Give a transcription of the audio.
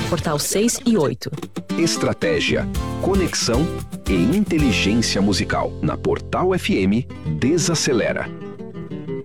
Portal 6 e 8. Estratégia, conexão e inteligência musical. Na Portal FM, desacelera.